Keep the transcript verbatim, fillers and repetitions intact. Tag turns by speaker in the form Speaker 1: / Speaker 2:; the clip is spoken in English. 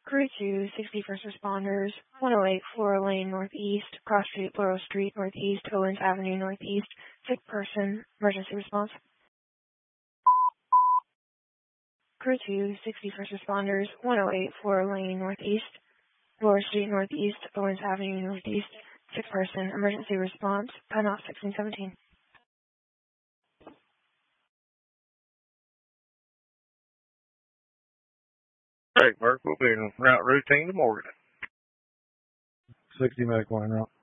Speaker 1: Crew two, sixty first responders, one oh eight Flora Lane Northeast, Cross Street, Laurel Street Northeast, Owens Avenue Northeast, sick person, emergency response. Crew two, sixty first responders, one oh eight Flora Lane Northeast, Laurel Street Northeast, Owens Avenue Northeast, sick person, emergency response, pen off sixteen seventeen.
Speaker 2: Great, Mark. We'll be in route routine to Morgan.
Speaker 3: sixty medical en route.